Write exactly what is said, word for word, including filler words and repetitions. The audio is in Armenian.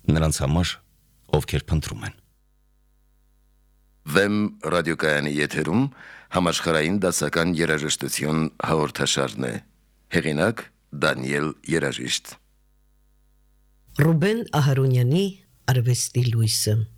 նրանց համար, ովքեր փնտրում են։ Վեմ ռադիոկայանի եթերում համաշխարհային դասական երաժշտություն հաղորդաշարն է։ Հեղինակ Դանիել Երաժիշտ։ Ռուբեն Ահարոնյանի Արվեստի լույսը։